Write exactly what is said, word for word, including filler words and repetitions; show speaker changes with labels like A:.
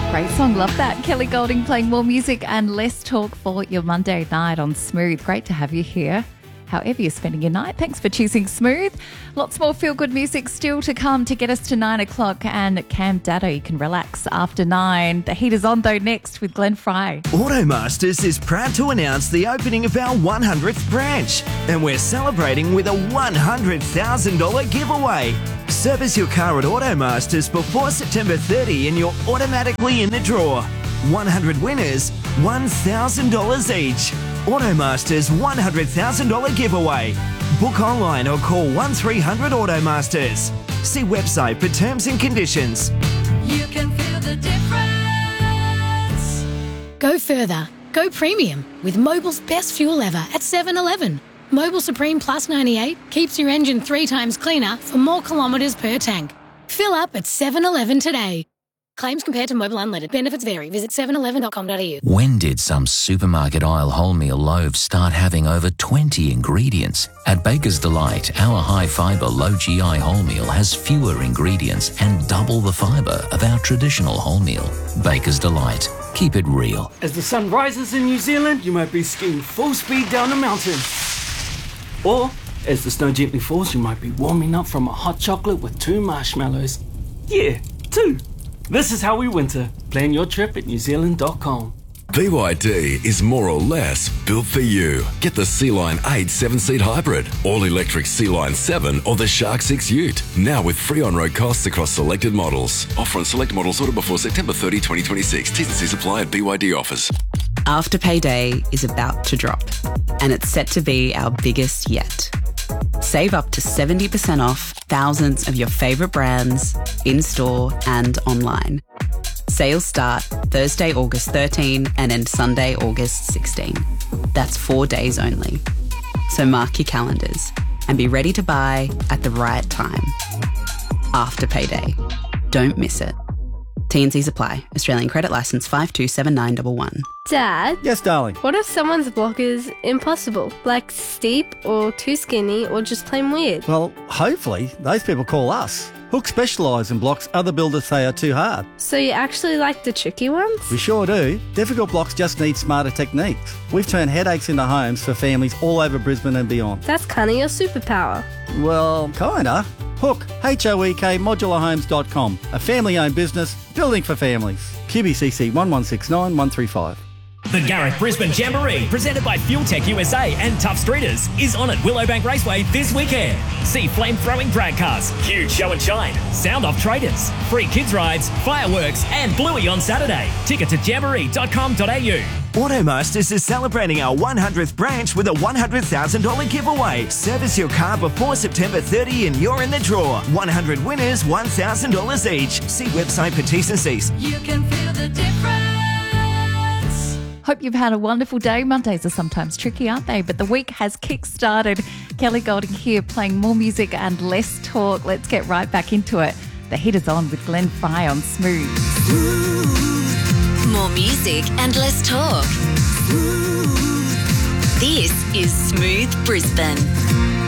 A: Great song, love that. Kelly Golding playing more music and less talk for your Monday night on Smooth. Great to have you here. However you're spending your night, thanks for choosing Smooth. Lots more feel-good music still to come to get us to nine o'clock, and Cam Datto, you can relax after nine. The heat is on though next with Glenn Fry.
B: Automasters is proud to announce the opening of our one hundredth branch, and we're celebrating with a one hundred thousand dollars giveaway. Service your car at Automasters before September thirtieth and you're automatically in the draw. one hundred winners, one thousand dollars each. Automasters one hundred thousand dollars giveaway. Book online or call one three hundred Automasters. See website for terms and conditions.
C: You can feel the difference.
D: Go further. Go premium with Mobil's best fuel ever at seven eleven. Mobil Supreme Plus ninety-eight keeps your engine three times cleaner for more kilometres per tank. Fill up at seven eleven today. Claims compared to Mobil Unleaded. Benefits vary. Visit seven eleven dot com dot a u.
E: When did some supermarket aisle wholemeal loaves start having over twenty ingredients? At Baker's Delight, our high-fibre, low-G I wholemeal has fewer ingredients and double the fibre of our traditional wholemeal. Baker's Delight. Keep it real.
F: As the sun rises in New Zealand, you might be skiing full speed down a mountain. Or, as the snow gently falls, you might be warming up from a hot chocolate with two marshmallows. Yeah, two. This is how we winter. Plan your trip at new zealand dot com.
G: B Y D is more or less built for you. Get the Sea-Line eight seven-seat hybrid, all-electric Sea-Line seven or the Shark six Ute. Now with free on-road costs across selected models. Offer on select models ordered before September thirtieth, twenty twenty-six. T's and C's apply at B Y D offers.
H: Afterpay Day is about to drop, and it's set to be our biggest yet. Save up to seventy percent off thousands of your favourite brands, in-store and online. Sales start Thursday, August thirteenth and end Sunday, August sixteenth. That's four days only. So mark your calendars and be ready to buy at the right time. Afterpay Day. Don't miss it. T and C's apply. Australian credit licence five two seven nine one one.
I: Dad?
J: Yes, darling?
I: What if someone's block is impossible? Like steep or too skinny or just plain weird?
J: Well, hopefully those people call us. Hook specialise in blocks other builders say are too hard.
I: So you actually like the tricky ones?
J: We sure do. Difficult blocks just need smarter techniques. We've turned headaches into homes for families all over Brisbane and beyond.
I: That's kind of your superpower.
J: Well, kinda. Hook, H O E K, modular homes dot com. A family-owned business, building for families. Q B C C one one six nine one three five.
K: The Gareth Brisbane Jamboree, presented by Fuel Tech U S A and Tough Streeters, is on at Willowbank Raceway this weekend. See flame-throwing drag cars, huge show and shine, sound-off traders, free kids rides, fireworks and Bluey on Saturday. Ticket to jamboree dot com dot a u.
B: Automasters is celebrating our one hundredth branch with a one hundred thousand dollars giveaway. Service your car before September thirtieth and you're in the draw. one hundred winners, one thousand dollars each. See website for T's and C's.
C: You can feel the difference.
A: Hope you've had a wonderful day. Mondays are sometimes tricky, aren't they? But the week has kick-started. Kelly Golding here playing more music and less talk. Let's get right back into it. The heat is on with Glenn Fry on Smooth.
L: More music and less talk. This is Smooth Brisbane.